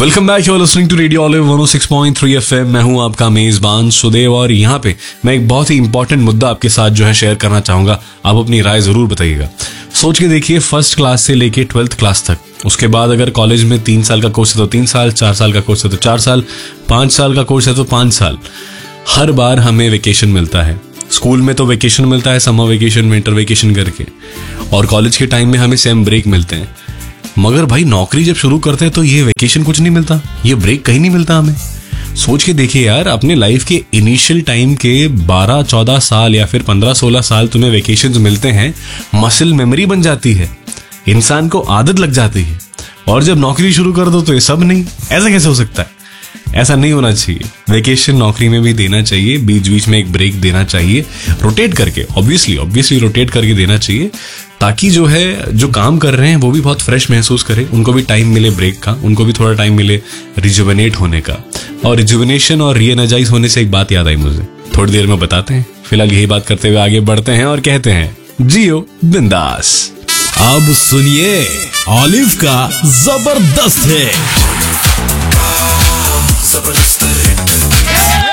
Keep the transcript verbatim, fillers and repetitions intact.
Welcome back, you are listening to radio olive one O six point three FM. मैं हूं आपका मेजबान सुदेव और यहाँ पे मैं एक बहुत ही इंपॉर्टेंट मुद्दा आपके साथ जो है शेयर करना चाहूंगा। आप अपनी राय जरूर बताइएगा। सोच के देखिए, फर्स्ट क्लास से लेके ट्वेल्थ क्लास तक, उसके बाद अगर कॉलेज में तीन साल का कोर्स है तो तीन साल, चार साल का कोर्स है तो चार साल, पांच साल का कोर्स है तो पांच साल, हर बार हमें वेकेशन मिलता है। स्कूल में तो वेकेशन मिलता है, समर वेकेशन, विंटर वेकेशन करके, और कॉलेज के टाइम में हमें सेम ब्रेक मिलते हैं। मगर भाई नौकरी जब शुरू करते हैं तो ये वेकेशन कुछ नहीं मिलता, ये ब्रेक कहीं नहीं मिलता हमें। सोच के देखिए यार, अपने लाइफ के इनिशियल टाइम के बारह चौदह साल या फिर पंद्रह सोलह साल तुम्हें वेकेशंस मिलते हैं, मसल मेमोरी बन जाती है, इंसान को आदत लग जाती है। और जब नौकरी शुरू कर दो तो ये सब नहीं। ऐसा कैसे हो सकता है? ऐसा नहीं होना चाहिए। वेकेशन नौकरी में भी देना चाहिए, बीच बीच में एक ब्रेक देना चाहिए, रोटेट करके, ऑब्वियसली ऑब्वियसली रोटेट करके देना चाहिए, ताकि जो है जो काम कर रहे हैं वो भी बहुत फ्रेश महसूस करें, उनको भी टाइम मिले ब्रेक का, उनको भी थोड़ा टाइम मिले रिजुवेनेट होने का। और रिजुवेनेशन और रीएनर्जाइज होने से एक बात याद आई मुझे, थोड़ी देर में बताते हैं। फिलहाल यही बात करते हुए आगे बढ़ते हैं और कहते हैं जियो बिंदास। अब सुनिए ऑलिव का जबरदस्त है। जबरदस्त